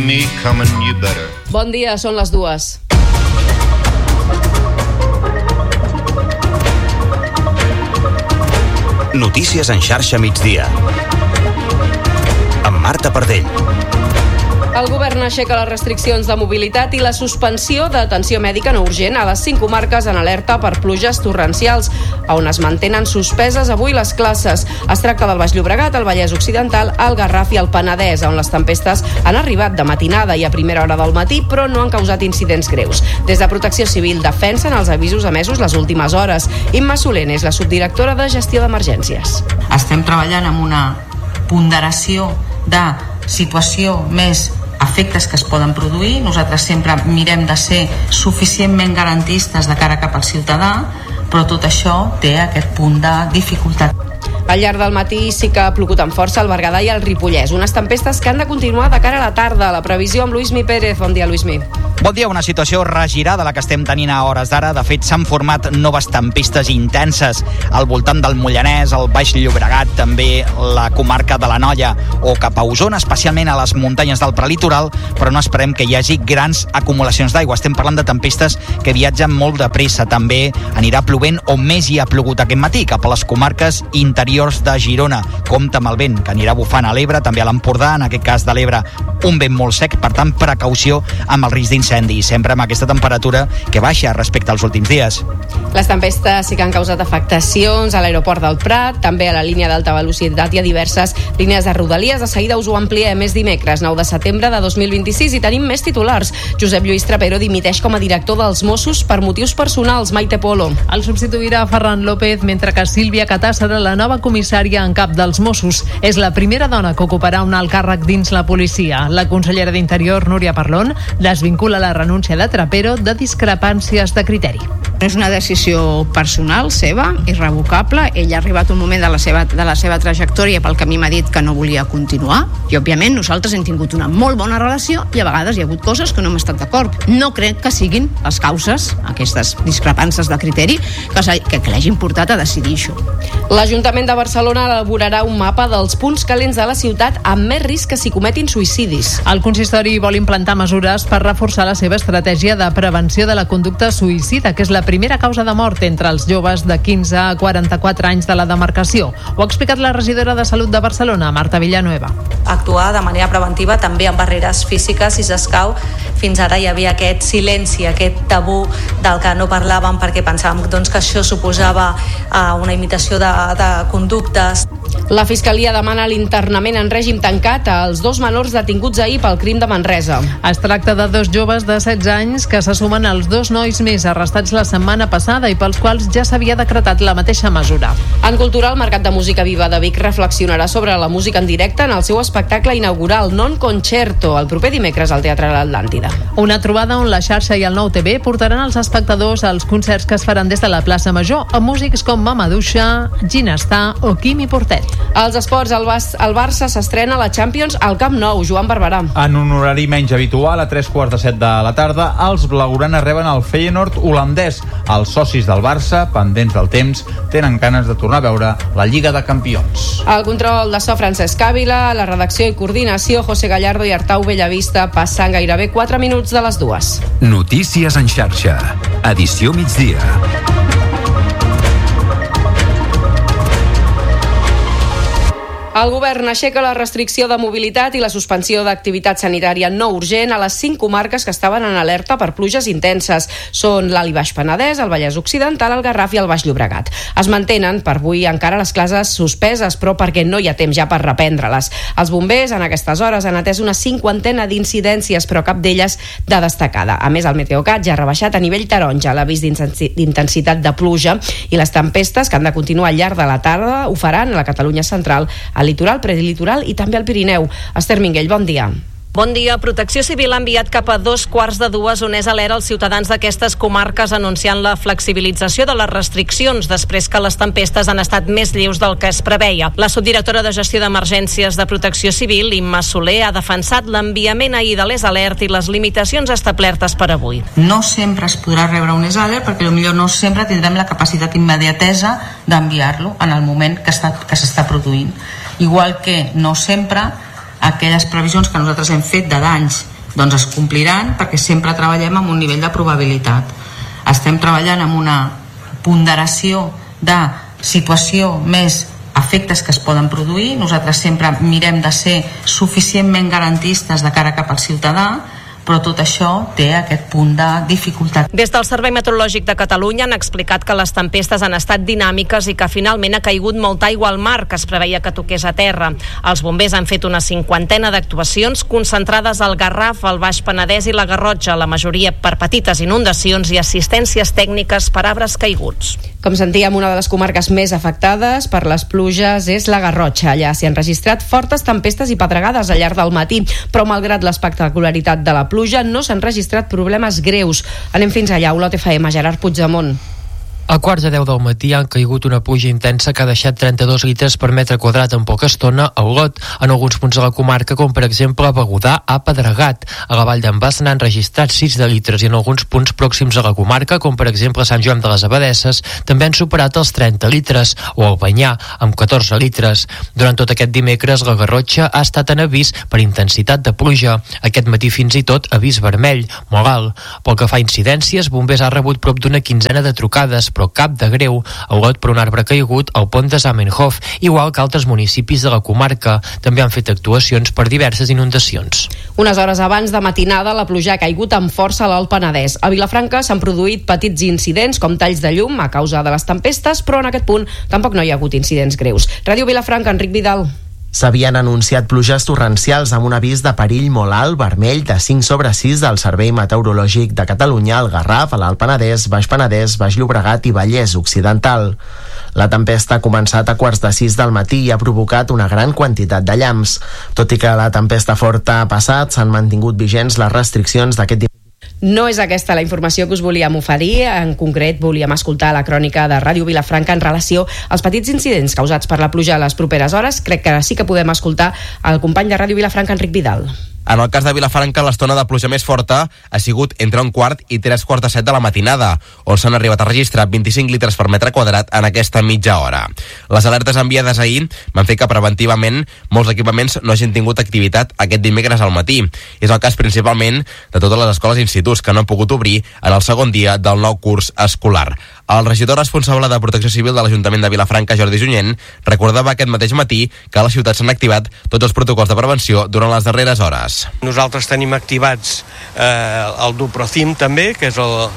me coming, you better. Bon dia, són les 2. Notícies en xarxa migdia. Amb Marta Pardell. El govern aixeca les restriccions de mobilitat i la suspensió d'atenció mèdica no urgent a les 5 comarques en alerta per pluges torrencials, on es mantenen suspeses avui les classes. Es tracta del Baix Llobregat, el Vallès Occidental, el Garraf i el Penedès, on les tempestes han arribat de matinada i a primera hora del matí, però no han causat incidents greus. Des de Protecció Civil defensen els avisos emesos les últimes hores. Imma Solent és la subdirectora de Gestió d'Emergències. Estem treballant amb una ponderació de situació més efectes que es poden produir. Nosaltres sempre mirem de ser suficientment garantistes de cara cap al ciutadà, però tot això té aquest punt de dificultat. Al llarg del matí sí que ha plogut amb força al Berguedà i al Ripollès, unes tempestes que han de continuar de cara a la tarda. La previsió amb Lluís Mi Pérez. Bon dia, Lluís Mi. Bon dia, una situació regirada la que estem tenint a hores d'ara. De fet, s'han format noves tempestes intenses al voltant del Mollanès, el Baix Llobregat, també la comarca de l'Anoia o cap a Osona, especialment a les muntanyes del prelitoral, però no esperem que hi hagi grans acumulacions d'aigua. Estem parlant de tempestes que viatgen molt de pressa. També anirà plovent o més hi ha plogut aquest matí, cap a les comarques interiors de Girona. Compte amb el vent, que anirà bufant a l'Ebre, també a l'Empordà, en aquest cas de l'Ebre, un vent molt sec, per tant, precaució amb el risc d'incendi, sempre amb aquesta temperatura que baixa respecte als últims dies. Les tempestes sí que han causat afectacions a l'aeroport del Prat, també a la línia d'alta velocitat i a diverses línies de rodalies. De seguida us ho ampliem. És dimecres, 9 de setembre de 2026, i tenim més titulars. Josep Lluís Trapero dimiteix com a director dels Mossos per motius personals. Maite Polo. El substituirà Ferran López, mentre que Sílvia Catà serà la nova comissària en cap dels Mossos. És la primera dona que ocuparà un alt càrrec dins la policia. La consellera d'Interior, Núria Parlon, desvincula la renúncia de Trapero de discrepàncies de criteri. És una decisió personal seva, irrevocable. Ell ha arribat un moment de la seva trajectòria pel que a mi m'ha dit que no volia continuar, i òbviament nosaltres hem tingut una molt bona relació i a vegades hi ha hagut coses que no hem estat d'acord. No crec que siguin les causes, aquestes discrepàncies de criteri, que l'hagin portat a decidir això. L'Ajuntament de Barcelona elaborarà un mapa dels punts calents de la ciutat amb més risc que s'hi cometin suïcidis. El consistori vol implantar mesures per reforçar la seva estratègia de prevenció de la conducta suïcida, que és la primera causa de mort entre els joves de 15 a 44 anys de la demarcació. Ho ha explicat la regidora de Salut de Barcelona, Marta Villanueva. Actuar de manera preventiva també amb barreres físiques, si s'escau. Fins ara hi havia aquest silenci, aquest tabú del que no parlàvem perquè pensàvem que això suposava una imitació de conductes. La Fiscalia demana l'internament en règim tancat als 2 menors detinguts ahir pel crim de Manresa. Es tracta de 2 joves de 16 anys que se sumen als 2 nois més arrestats la setmana passada i pels quals ja s'havia decretat la mateixa mesura. En cultura, el Mercat de Música Viva de Vic reflexionarà sobre la música en directe en el seu espectacle inaugural Non Concerto, el proper dimecres al Teatre l'Atlàntida. Una trobada on la xarxa i el Nou TV portaran els espectadors als concerts que es faran des de la plaça Major amb músics com Mamadouxa, Ginestà o Quimi Portet. Als esports, el Barça s'estrena a la Champions al Camp Nou. Joan Barberà. En un horari menys habitual, a 3:45 de la tarda, els blaugrana reben el Feyenoord holandès. Els socis del Barça, pendents del temps, tenen ganes de tornar a veure la Lliga de Campions. El control de so, Francesc Ávila, la redacció i coordinació, José Gallardo i Artau Bellavista. Passen gairebé 4 minuts de les 2. Notícies en xarxa. Edició migdia. El govern aixeca la restricció de mobilitat i la suspensió d'activitat sanitària no urgent a les 5 comarques que estaven en alerta per pluges intenses. Són l'Alt i Baix Penedès, el Vallès Occidental, el Garraf i el Baix Llobregat. Es mantenen per avui encara les classes suspeses, però perquè no hi ha temps ja per reprendre-les. Els bombers en aquestes hores han atès una 50ena d'incidències, però cap d'elles de destacada. A més, el Meteocat ja ha rebaixat a nivell taronja l'avís d'intensitat de pluja i les tempestes, que han de continuar al llarg de la tarda, ho faran a la Catalunya central, al litoral, predilitoral i també al Pirineu. Esther Minguell, bon dia. Bon dia. Protecció Civil ha enviat cap a 2:15 on és alert als ciutadans d'aquestes comarques anunciant la flexibilització de les restriccions després que les tempestes han estat més lleus del que es preveia. La subdirectora de Gestió d'Emergències de Protecció Civil, Imma Soler, ha defensat l'enviament ahir de l'EsAlert i les limitacions establertes per avui. No sempre es podrà rebre un EsAlert perquè potser no sempre tindrem la capacitat immediatesa d'enviar-lo en el moment que s'està produint. Igual que no sempre aquelles previsions que nosaltres hem fet de danys Doncs es compliran perquè sempre treballem amb un nivell de probabilitat. Estem treballant amb una ponderació de situació més efectes que es poden produir. Nosaltres sempre mirem de ser suficientment garantistes de cara cap al ciutadà, però tot això té aquest punt de dificultat. Des del Servei Meteorològic de Catalunya han explicat que les tempestes han estat dinàmiques i que finalment ha caigut molta aigua al mar, que es preveia que toqués a terra. Els bombers han fet una 50 d'actuacions concentrades al Garraf, al Baix Penedès i la Garrotxa, la majoria per petites inundacions i assistències tècniques per arbres caiguts. Com sentíem, una de les comarques més afectades per les pluges és la Garrotxa. Allà s'hi han registrat fortes tempestes i pedregades al llarg del matí, però malgrat l'espectacularitat de la pluja no s'han registrat problemes greus. Anem fins allà, Olot FM, Gerard Puigdemont. A quarts de 10 del matí han caigut una pluja intensa que ha deixat 32 litres per metre quadrat en poca estona a Olot. En alguns punts de la comarca, com per exemple a Begudà, ha pedregat. A la vall d'en Bas n'han registrat 6 de litres i en alguns punts pròxims a la comarca, com per exemple a Sant Joan de les Abadesses, també han superat els 30 litres, o al Banyà, amb 14 litres. Durant tot aquest dimecres, la Garrotxa ha estat en avís per intensitat de pluja. Aquest matí fins i tot avís vermell, molt alt. Pel que fa a incidències, Bombers ha rebut prop d'una quinzena de trucades, però cap de greu. A Olot, per un arbre caigut al pont de Zamenhof, igual que altres municipis de la comarca. També han fet actuacions per diverses inundacions. Unes hores abans de matinada, la pluja ha caigut amb força a l'Alt Penedès. A Vilafranca s'han produït petits incidents com talls de llum a causa de les tempestes, però en aquest punt tampoc no hi ha hagut incidents greus. Ràdio Vilafranca, Enric Vidal. S'havien anunciat pluges torrencials amb un avís de perill molt alt, vermell, de 5/6 del Servei Meteorològic de Catalunya, al Garraf, a l'Alt Penedès, Baix Llobregat i Vallès Occidental. La tempesta ha començat a quarts de 6 del matí i ha provocat una gran quantitat de llamps. Tot i que la tempesta forta ha passat, s'han mantingut vigents les restriccions d'aquest dimecres. No és aquesta la informació que us volíem oferir. En concret, volíem escoltar la crònica de Ràdio Vilafranca en relació als petits incidents causats per la pluja a les properes hores. Crec que sí que podem escoltar el company de Ràdio Vilafranca, Enric Vidal. En el cas de Vilafranca, l'estona de pluja més forta ha sigut entre 1:15 i 3:45 de la matinada, on s'han arribat a registrar 25 litres per metre quadrat en aquesta mitja hora. Les alertes enviades ahir van fer que preventivament molts equipaments no hagin tingut activitat aquest dimecres al matí. És el cas principalment de totes les escoles i instituts que no han pogut obrir en el segon dia del nou curs escolar. El regidor responsable de Protecció Civil de l'Ajuntament de Vilafranca, Jordi Junyent, recordava aquest mateix matí que a la ciutat s'han activat tots els protocols de prevenció durant les darreres hores. Nosaltres tenim activats el DUPROCIM també, que és el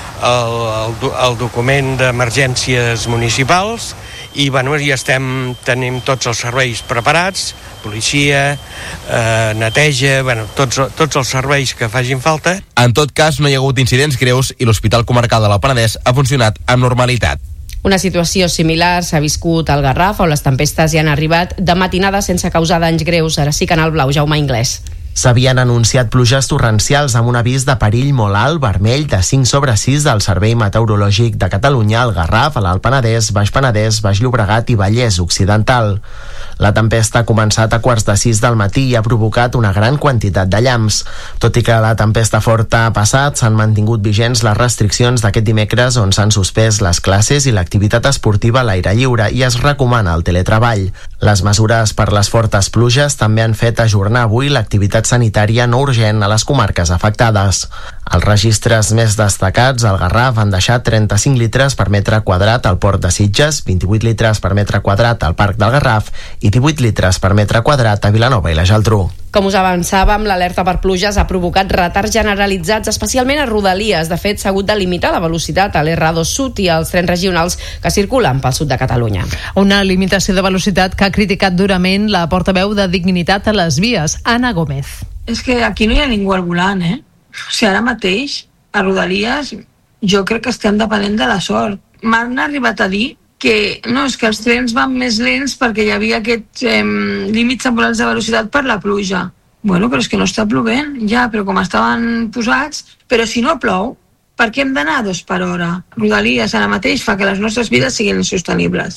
document d'emergències municipals, i tenim tots els serveis preparats, policia, neteja, tots els serveis que facin falta. En tot cas, no hi ha hagut incidents greus i l'Hospital Comarcal de l'Alt Penedès ha funcionat amb normalitat. Una situació similar s'ha viscut al Garraf, on les tempestes hi han arribat de matinada sense causar danys greus. Ara sí, Canal Blau, Jaume Inglés. S'havien anunciat pluges torrencials amb un avís de perill molt alt, vermell, de 5/6 del Servei Meteorològic de Catalunya, al Garraf, a l'Alt Penedès, Baix Llobregat i Vallès Occidental. La tempesta ha començat a quarts de 6 del matí i ha provocat una gran quantitat de llamps. Tot i que la tempesta forta ha passat, s'han mantingut vigents les restriccions d'aquest dimecres, on s'han suspès les classes i l'activitat esportiva a l'aire lliure i es recomana el teletreball. Les mesures per les fortes pluges també han fet ajornar avui l'activitat sanitària no urgent a les comarques afectades. Els registres més destacats al Garraf han deixat 35 litres per metre quadrat al Port de Sitges, 28 litres per metre quadrat al Parc del Garraf i 18 litres per metre quadrat a Vilanova i la Geltrú. Com us avançàvem, l'alerta per pluges ha provocat retards generalitzats, especialment a Rodalies. De fet, s'ha hagut de limitar la velocitat a l'R2 Sud i als trens regionals que circulen pel sud de Catalunya. Una limitació de velocitat que ha criticat durament la portaveu de Dignitat a les vies, Anna Gómez. És que aquí no hi ha ningú al volant, O sigui, ara mateix, a Rodalies, jo crec que estem depenent de la sort. M'han arribat a dir que no, és que els trens van més lents perquè hi havia aquests límits temporals de velocitat per la pluja. Bueno, però és que no està plovent, ja, però com estaven posats, però si no plou, per què hem d'anar a 2 per hora? Rodalies ara mateix fa que les nostres vides siguin insostenibles.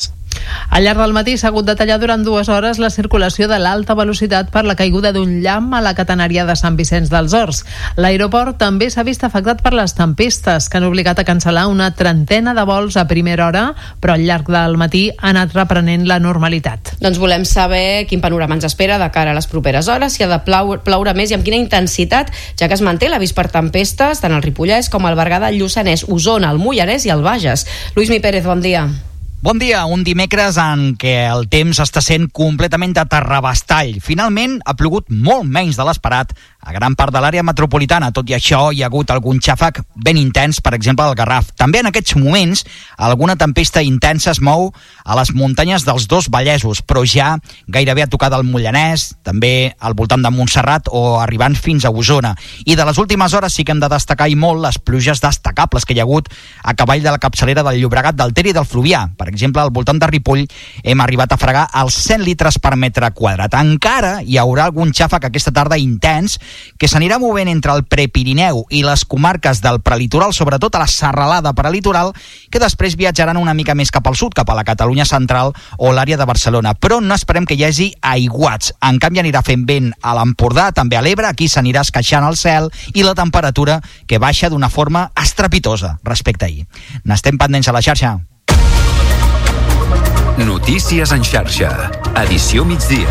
Al llarg del matí s'ha hagut de tallar durant 2 hores la circulació de l'alta velocitat per la caiguda d'un llamp a la catenària de Sant Vicenç dels Horts. L'aeroport també s'ha vist afectat per les tempestes, que han obligat a cancel·lar una trentena de vols a primera hora, però al llarg del matí ha anat reprenent la normalitat. Doncs volem saber quin panorama ens espera de cara a les properes hores, si ha de ploure més i amb quina intensitat, ja que es manté l'avís per tempestes tant al Ripollès com al Berguedà, el Lluçanès, Osona, el Moianès i el Bages. Lluís Pérez, bon dia. Bon dia, un dimecres en què el temps està sent completament de terrabastall. Finalment, ha plogut molt menys de l'esperat a gran part de l'àrea metropolitana. Tot i això, hi ha hagut algun xàfec ben intens, per exemple, al Garraf. També en aquests moments, alguna tempesta intensa es mou a les muntanyes dels dos Vallesos, però ja gairebé a tocar del Moianès, també al voltant de Montserrat o arribant fins a Osona. I de les últimes hores sí que hem de destacar i molt les pluges destacables que hi ha hagut a cavall de la capçalera del Llobregat, del Ter i del Fluvià. Per exemple, al voltant de Ripoll hem arribat a fregar els 100 litres per metre quadrat. Encara hi haurà algun xàfec aquesta tarda intens que s'anirà movent entre el Prepirineu i les comarques del prelitoral, sobretot a la serralada prelitoral, que després viatjaran una mica més cap al sud, cap a la Catalunya central o l'àrea de Barcelona. Però no esperem que hi hagi aiguats. En canvi, anirà fent vent a l'Empordà, també a l'Ebre, aquí s'anirà esqueixant el cel i la temperatura que baixa d'una forma estrepitosa respecte a ahir. N'estem pendents a la xarxa. Notícies en xarxa. Edició migdia.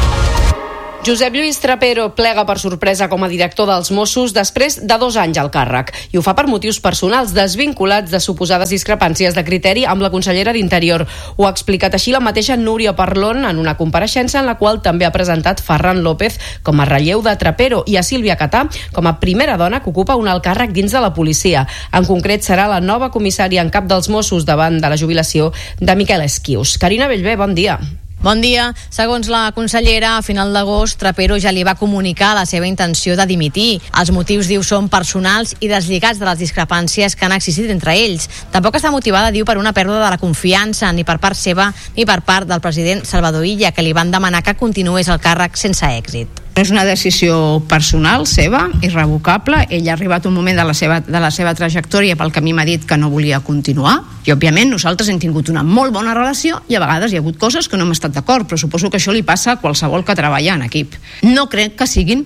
Josep Lluís Trapero plega per sorpresa com a director dels Mossos després de 2 anys al càrrec. I ho fa per motius personals desvinculats de suposades discrepàncies de criteri amb la consellera d'Interior. Ho ha explicat així la mateixa Núria Parlon en una compareixença en la qual també ha presentat Ferran López com a relleu de Trapero i a Sílvia Catà com a primera dona que ocupa un alt càrrec dins de la policia. En concret, serà la nova comissària en cap dels Mossos davant de la jubilació de Miquel Esquius. Carina Bellver, bon dia. Bon dia. Segons la consellera, a final d'agost, Trapero ja li va comunicar la seva intenció de dimitir. Els motius, diu, són personals i deslligats de les discrepàncies que han existit entre ells. Tampoc està motivada, diu, per una pèrdua de la confiança, ni per part seva ni per part del president Salvador Illa, que li van demanar que continués el càrrec sense èxit. És una decisió personal seva, irrevocable. Ell ha arribat un moment de la seva trajectòria pel que a mi m'ha dit que no volia continuar. I, òbviament, nosaltres hem tingut una molt bona relació i a vegades hi ha hagut coses que no hem estat d'acord, però suposo que això li passa a qualsevol que treballa en equip. No crec que siguin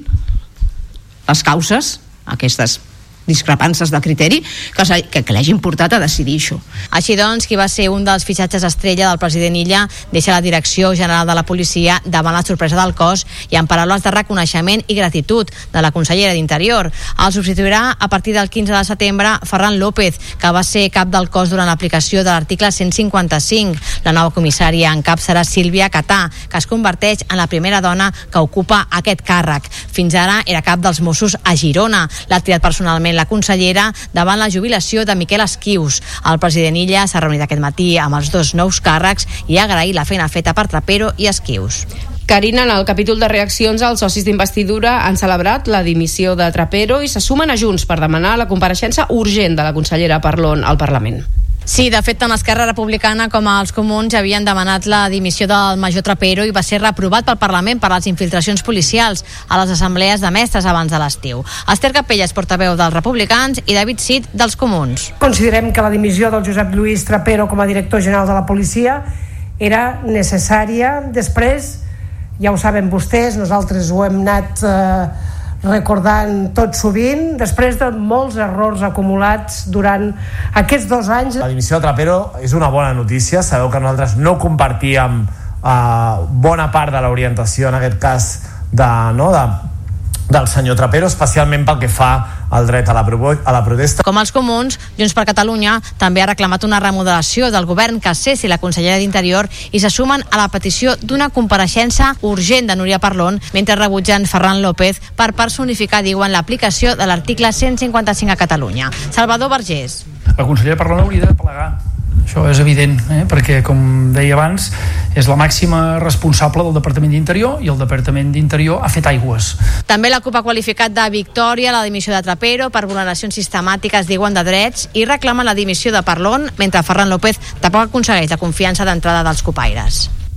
les causes, aquestes discrepàncies de criteri que li hagin portat a decidir això. Així doncs, qui va ser un dels fitxatges estrella del president Illa deixa la direcció general de la policia davant la sorpresa del cos i amb paraules de reconeixement i gratitud de la consellera d'Interior. El substituirà a partir del 15 de setembre Ferran López, que va ser cap del cos durant l'aplicació de l'article 155. La nova comissària en cap serà Sílvia Catà, que es converteix en la primera dona que ocupa aquest càrrec. Fins ara era cap dels Mossos a Girona. L'ha triat personalment la consellera davant la jubilació de Miquel Esquius. El president Illa s'ha reunit aquest matí amb els dos nous càrrecs i ha agraït la feina feta per Trapero i Esquius. Carina, en el capítol de reaccions, els socis d'investidura han celebrat la dimissió de Trapero i se sumen a Junts per demanar la compareixença urgent de la consellera Parlon al Parlament. Sí, de fet, tant Esquerra Republicana com els Comuns havien demanat la dimissió del major Trapero i va ser reprovat pel Parlament per les infiltracions policials a les assemblees de mestres abans de l'estiu. Esther Capelles, portaveu dels Republicans, i David Cid, dels Comuns. Considerem que la dimissió del Josep Lluís Trapero com a director general de la policia era necessària. Després, ja ho saben vostès, nosaltres ho hem anat recordant tot sovint, després de molts errors acumulats durant aquests 2 anys. La dimissió de Trapero és una bona notícia. Sabeu que nosaltres no compartíem bona part de l'orientació, en aquest cas del senyor Trapero, especialment pel que fa al dret a la protesta. Com els Comuns, Junts per Catalunya també ha reclamat una remodelació del govern que cessi la consellera d'Interior i se sumen a la petició d'una compareixença urgent de Núria Parlon, mentre rebutgen Ferran López per personificar, diuen, l'aplicació de l'article 155 a Catalunya. Salvador Vergés. La consellera Parlon hauria de plegar. Això és evident, perquè, com deia abans, és la màxima responsable del Departament d'Interior i el Departament d'Interior ha fet aigües. També la CUP ha qualificat de victòria la dimissió de Trapero per vulneracions sistemàtiques, diuen, de drets i reclamen la dimissió de Parlon, mentre Ferran López tampoc aconsegueix la confiança d'entrada dels copaires.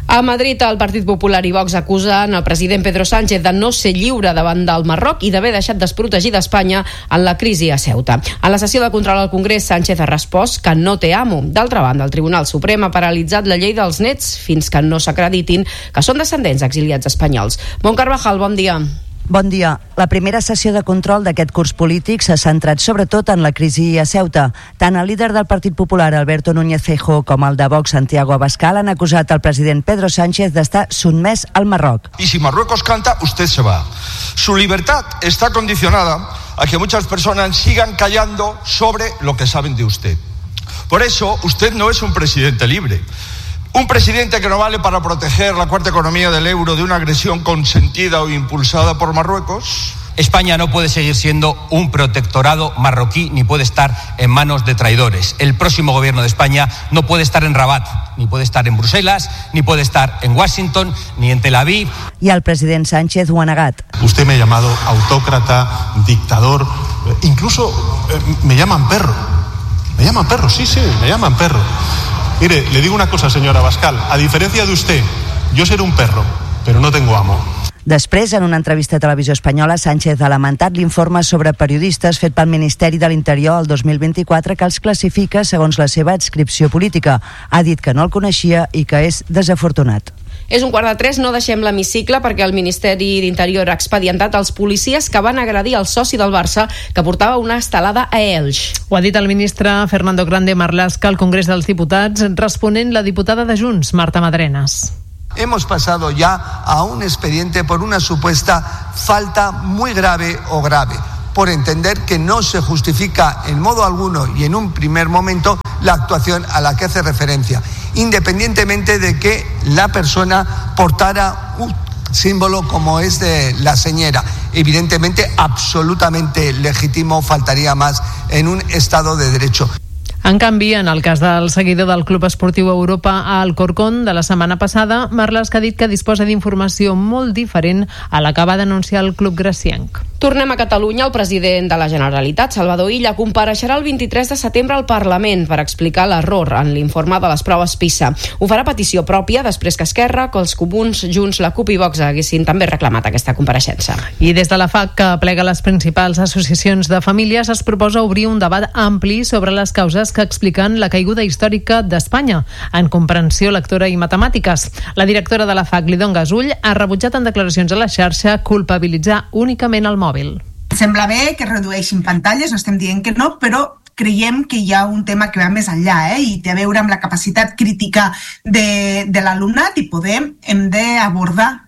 A Madrid, el Partit Popular i Vox acusen el president Pedro Sánchez de no ser lliure davant del Marroc i d'haver deixat desprotegida Espanya en la crisi a Ceuta. En la sessió de control al Congrés, Sánchez ha respost que no té amo. D'altra banda, el Tribunal Suprem ha paralitzat la llei dels nets fins que no s'acreditin que són descendents exiliats espanyols. Bon Carvajal, bon dia. Bon dia. La primera sessió de control d'aquest curs polític s'ha centrat sobretot en la crisi a Ceuta. Tant el líder del Partit Popular, Alberto Núñez Feijóo, com el de Vox, Santiago Abascal, han acusat al president Pedro Sánchez d'estar sotmès al Marroc. Y si Marruecos canta, usted se va. Su libertad está condicionada a que muchas personas sigan callando sobre lo que saben de usted. Por eso, usted no es un presidente libre. Un presidente que no vale para proteger la cuarta economía del euro de una agresión consentida o impulsada por Marruecos. España no puede seguir siendo un protectorado marroquí ni puede estar en manos de traidores. El próximo gobierno de España no puede estar en Rabat, ni puede estar en Bruselas, ni puede estar en Washington, ni en Tel Aviv. I el president Sánchez ho ha negat. Usted me ha llamado autócrata, dictador, incluso me llaman perro. Me llaman perro, sí, me llaman perro. Mire, le digo una cosa, señora Abascal. A diferencia de usted, yo seré un perro, pero no tengo amo. Després, en una entrevista a Televisió Espanyola, Sánchez ha lamentat l'informe sobre periodistes fet pel Ministeri de l'Interior el 2024 que els classifica segons la seva adscripció política. Ha dit que no el coneixia i que és desafortunat. És 2:45, no deixem l'hemicicle perquè el Ministeri d'Interior ha expedientat els policies que van agredir el soci del Barça que portava una estelada a Elx. Ho ha dit el ministre Fernando Grande Marlaska al Congrés dels Diputats, responent la diputada de Junts, Marta Madrenas. Hemos pasado ya a un expediente por una supuesta falta muy grave o grave, por entender que no se justifica en modo alguno y en un primer momento la actuación a la que hace referencia, independientemente de que la persona portara un símbolo como es de la señera. Evidentemente, absolutamente legítimo, faltaría más en un Estado de Derecho. En canvi, en el cas del seguidor del Club Esportiu Europa a Alcorcón de la setmana passada, Marlaska ha dit que disposa d'informació molt diferent a la que va denunciar el club gracienc. Tornem a Catalunya. El president de la Generalitat, Salvador Illa, compareixerà el 23 de setembre al Parlament per explicar l'error en l'informe de les proves PISA. Ho farà a petició pròpia després que Esquerra, que els Comuns, Junts, la CUP i Vox haguessin també reclamat aquesta compareixença. I des de la FAC, que plega les principals associacions de famílies, es proposa obrir un debat ampli sobre les causes que expliquen la caiguda històrica d'Espanya en comprensió lectora i matemàtiques. La directora de la FAC, Lidon Gasull, ha rebutjat en declaracions a la xarxa culpabilitzar únicament el mòbil. Sembla bé que redueixin pantalles, no estem dient que no, però creiem que hi ha un tema que va més enllà i té a veure amb la capacitat crítica de l'alumnat i hem d'abordar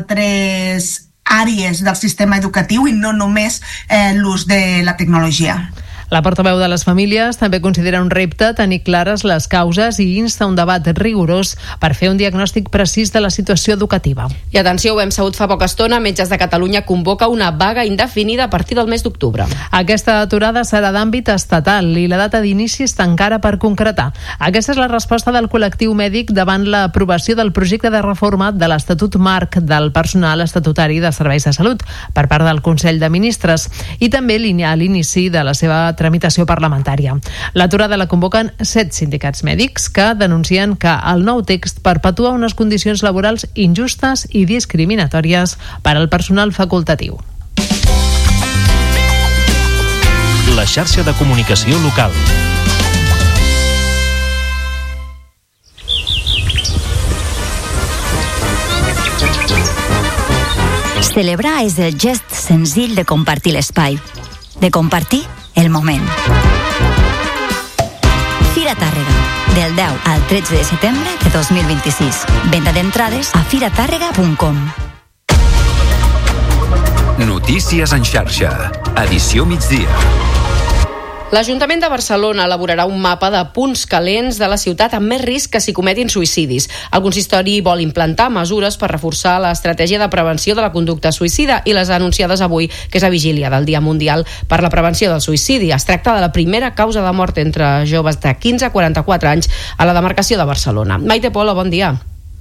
altres àrees del sistema educatiu i no només l'ús de la tecnologia. La portaveu de les famílies també considera un repte tenir clares les causes i insta un debat rigorós per fer un diagnòstic precís de la situació educativa. I atenció, ho hem sabut fa poca estona, Metges de Catalunya convoca una vaga indefinida a partir del mes d'octubre. Aquesta aturada serà d'àmbit estatal i la data d'inici està encara per concretar. Aquesta és la resposta del col·lectiu mèdic davant l'aprovació del projecte de reforma de l'Estatut Marc del Personal Estatutari de Serveis de Salut per part del Consell de Ministres i també a l'inici de la seva tramitació parlamentària. L'aturada la convoquen 7 sindicats mèdics que denuncien que el nou text perpetua unes condicions laborals injustes i discriminatòries per al personal facultatiu. La xarxa de comunicació local. Celebrar és el gest senzill de compartir l'espai, de compartir el moment. Fira Tàrrega, del 10 al 13 de setembre de 2026. Venda d'entrades a firatàrrega.com. Notícies en xarxa, edició migdia. L'Ajuntament de Barcelona elaborarà un mapa de punts calents de la ciutat amb més risc que s'hi cometin suïcidis. El consistori vol implantar mesures per reforçar l'estratègia de prevenció de la conducta suïcida i les anunciades avui, que és la vigília del Dia Mundial per la Prevenció del Suïcidi. Es tracta de la primera causa de mort entre joves de 15 a 44 anys a la demarcació de Barcelona. Maite Pola, bon dia.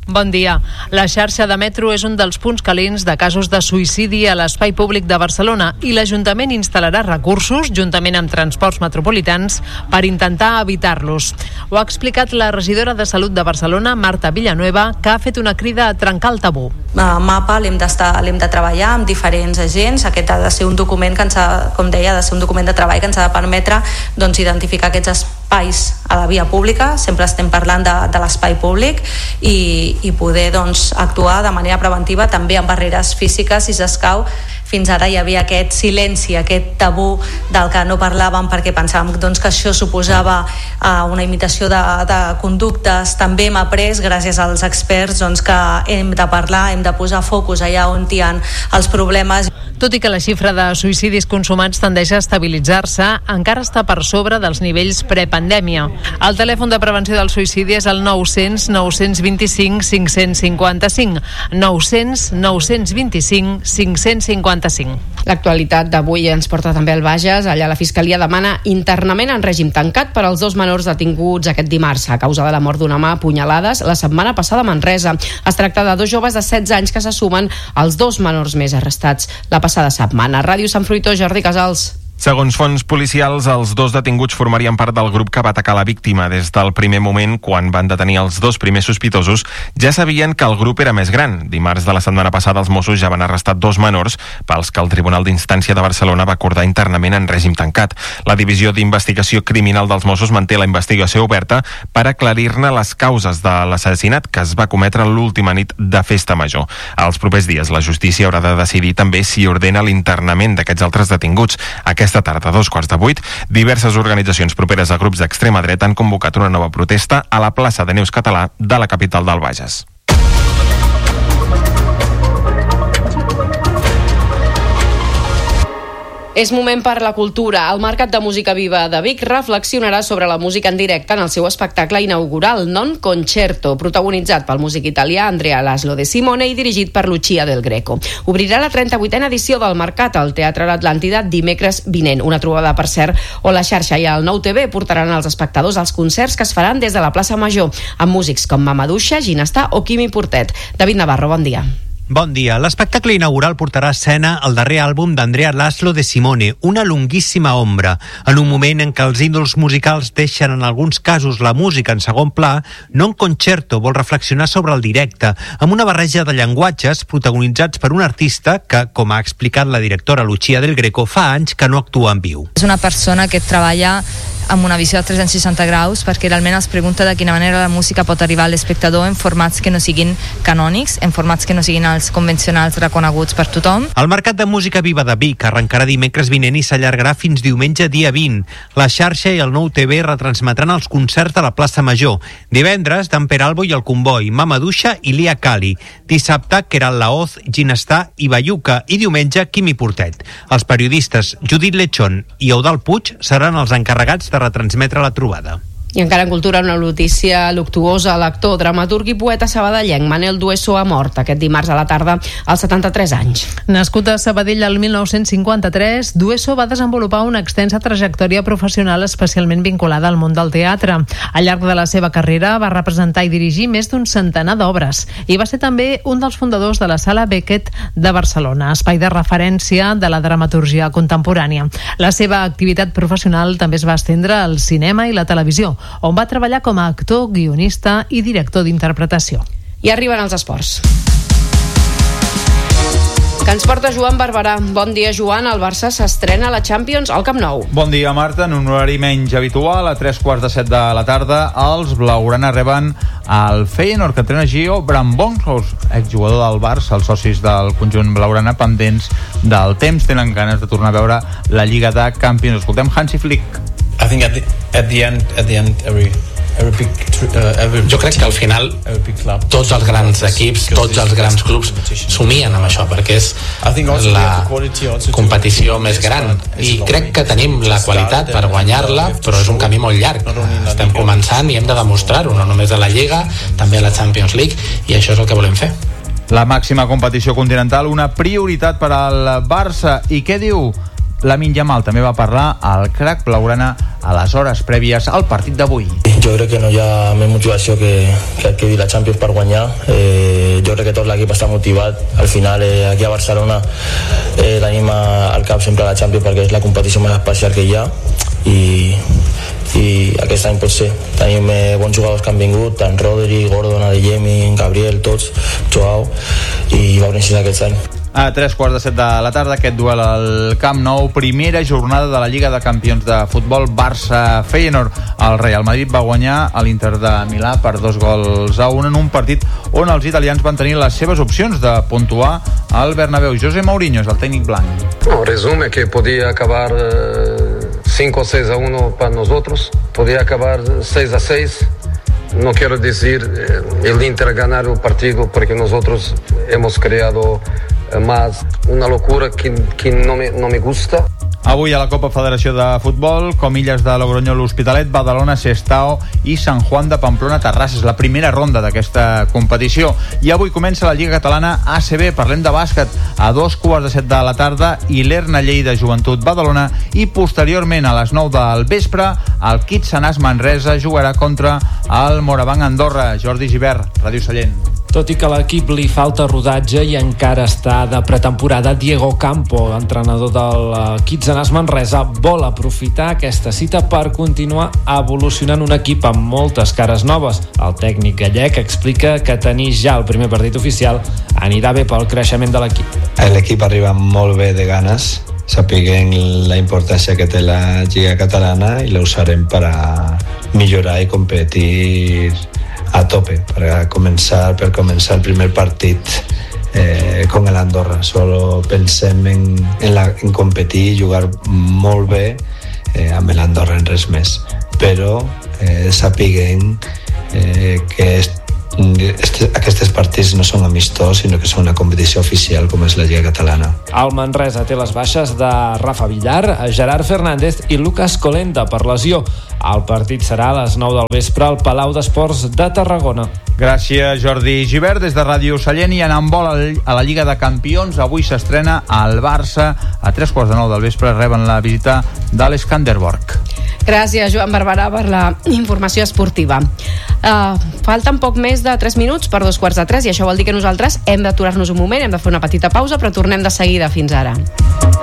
Bon dia. La xarxa de metro és un dels punts calents de casos de suïcidi a l'espai públic de Barcelona i l'Ajuntament instal·larà recursos, juntament amb transports metropolitans, per intentar evitar-los. Ho ha explicat la regidora de Salut de Barcelona, Marta Villanueva, que ha fet una crida a trencar el tabú. MAPA l'hem de treballar amb diferents agents. Aquest ha de ser un document que com deia, ha de ser un document de treball que ens ha de permetre identificar aquests espais a la via pública. Sempre estem parlant de l'espai públic i poder actuar de manera preventiva també amb barreres físiques si s'escau. Fins ara hi havia aquest silenci, aquest tabú del que no parlàvem perquè pensàvem que això suposava una imitació de conductes. També hem après, gràcies als experts, que hem de parlar, hem de posar focus allà on hi ha els problemes. Tot i que la xifra de suïcidis consumats tendeix a estabilitzar-se, encara està per sobre dels nivells prepandèmia. El telèfon de prevenció del suïcidi és el 900 925 555. 900 925 555. L'actualitat d'avui ens porta també al Bages. Allà la Fiscalia demana internament en règim tancat per als 2 menors detinguts aquest dimarts a causa de la mort d'una mà a punyalades la setmana passada a Manresa. Es tracta de 2 joves de 16 anys que se sumen als 2 menors més arrestats la passada setmana. Ràdio Sant Fruitós, Jordi Casals. Segons fonts policials, els 2 detinguts formarien part del grup que va atacar la víctima. Des del primer moment, quan van detenir els 2 primers sospitosos, ja sabien que el grup era més gran. Dimarts de la setmana passada, els Mossos ja van arrestar 2 menors pels que el Tribunal d'Instància de Barcelona va acordar internament en règim tancat. La Divisió d'Investigació Criminal dels Mossos manté la investigació oberta per aclarir-ne les causes de l'assassinat que es va cometre l'última nit de Festa Major. Els propers dies, la justícia haurà de decidir també si ordena l'internament d'aquests altres detinguts. Aquesta tarda, a 7:45, diverses organitzacions properes a grups d'extrema dreta han convocat una nova protesta a la plaça de Neus Català de la capital del Bages. És moment per la cultura. El Mercat de Música Viva de Vic reflexionarà sobre la música en directe en el seu espectacle inaugural Non Concerto, protagonitzat pel músic italià Andrea Laszlo De Simone i dirigit per Lucia Del Greco. Obrirà la 38a edició del Mercat al Teatre l'Atlàntida dimecres vinent, una trobada, per cert, on la xarxa i el Nou TV portaran als espectadors als concerts que es faran des de la plaça Major, amb músics com Mamadouxa, Ginestà o Quimi Portet. David Navarro, bon dia. Bon dia. L'espectacle inaugural portarà a escena el darrer àlbum d'Andrea Laszlo De Simone, Una longuíssima ombra. En un moment en què els ídols musicals deixen en alguns casos la música en segon pla, Non Concerto vol reflexionar sobre el directe, amb una barreja de llenguatges protagonitzats per un artista que, com ha explicat la directora Lucia Del Greco, fa anys que no actua en viu. És una persona que treballa amb una visió de 360 graus perquè realment es pregunta de quina manera la música pot arribar a l'espectador en formats que no siguin canònics, en formats que no siguin els convencionals reconeguts per tothom. El Mercat de Música Viva de Vic arrencarà dimecres vinent i s'allargarà fins diumenge dia 20. La xarxa i el Nou TV retransmetran els concerts a la plaça Major. Divendres, Dan Peralbo i el Comboi, Mamadouxa i Lia Cali. Dissabte, Queralt Laoz, Ginestà i Bayuca. I diumenge, Quimi Portet. Els periodistes Judit Lechón i Eudald Puig seran els encarregats de retransmetre la trobada. I encara en cultura, una notícia luctuosa. L'actor, dramaturg i poeta sabadellenc Manel Dueso ha mort aquest dimarts a la tarda als 73 anys. Nascut a Sabadell el 1953, Dueso va desenvolupar una extensa trajectòria professional especialment vinculada al món del teatre. Al llarg de la seva carrera va representar i dirigir més d'un centenar d'obres i va ser també un dels fundadors de la Sala Beckett de Barcelona, espai de referència de la dramaturgia contemporània. La seva activitat professional també es va estendre al cinema i la televisió, on va treballar com a actor, guionista i director d'interpretació. I arriben els esports, que ens porta Joan Barberà. Bon dia, Joan. El Barça s'estrena a la Champions al Camp Nou. Bon dia, Marta. En un horari menys habitual, a 7:45 de la tarda, els blaugrana reben el Feyenoord, que entrena Gio Brambonghorst, exjugador del Barça. Els socis del conjunt blaugrana, pendents del temps, tenen ganes de tornar a veure la Lliga de Campions. Escoltem Hansi Flick. I think at the end jo crec que al final tots els grans equips, tots els grans clubs somien amb això, perquè és la competició més gran i crec que tenim la qualitat per guanyar-la, però és un camí molt llarg. Estem començant i hem de demostrar-ho, no només a la Lliga, també a la Champions League, i això és el que volem fer. La màxima competició continental, una prioritat per al Barça. I què diu Lamine Yamal? També va parlar el crack blaugrana a les hores prèvies al partit d'avui. Jo crec que no hi ha més motivació que adquirir la Champions per guanyar. Jo crec que tot l'equip està motivat. Al final, aquí a Barcelona tenim al cap sempre la Champions perquè és la competició més especial que hi ha i aquest any pot ser. Tenim bons jugadors que han vingut, tant Rodri, Gordon, Adeyemi, Gabriel, tots, Joao, i va venir aquest any. A 3:15 de la tarda, aquest duel al Camp Nou, primera jornada de la Lliga de Campions de futbol Barça-Feyenoord. El Real Madrid va guanyar a l'Inter de Milà per 2-1 en un partit on els italians van tenir les seves opcions de puntuar al Bernabéu. José Mourinho és el tècnic blanc. No, resume que podía acabar 5-6-1 para nosotros, podía acabar 6-6. No quiero decir el Inter ganar el partido porque nosotros hemos creado más una locura que no me gusta. Avui a la Copa Federació de Futbol, Comillas de Logroño, l'Hospitalet, Badalona, Sestao i Sant Juan de Pamplona, Terrassa. És la primera ronda d'aquesta competició. I avui comença la Lliga Catalana ACB. Parlem de bàsquet a 2:15 de la tarda i l'Erna Lleida Joventut Badalona, i posteriorment a les 9 del vespre el Kitsanàs Manresa jugarà contra el Morabanc Andorra. Jordi Gibert, Ràdio Sallent. Tot i que a l'equip li falta rodatge i encara està de pretemporada, Diego Campo, entrenador del Kitsanàs Manresa, vol aprofitar aquesta cita per continuar evolucionant un equip amb moltes cares noves. El tècnic gallec explica que tenir ja el primer partit oficial anirà bé pel creixement de l'equip. L'equip arriba molt bé de ganes, sapiguem la importància que té la Lliga Catalana i la usarem per a millorar i competir a tope per començar el primer partit con el Andorra. Solo pensem en competir i jugar molt bé amb l'Andorra, en res més, però sapiguem que aquests partits no són amistós, sinó que són una competició oficial com és la Lliga Catalana. El Manresa té les baixes de Rafa Villar, Gerard Fernández i Lucas Colenda per lesió. El partit serà a les 9 del vespre al Palau d'Esports de Tarragona. Gràcies, Jordi Gibert. Des de Ràdio Sallent, i en handbol a la Lliga de Campions, avui s'estrena el Barça. A 3:15 del vespre reben la visita de l'Skanderborg. Gràcies, Joan Barberà, per la informació esportiva. Falten poc més de 3 minuts per 2:15, i això vol dir que nosaltres hem d'aturar-nos un moment, hem de fer una petita pausa, però tornem de seguida. Fins ara.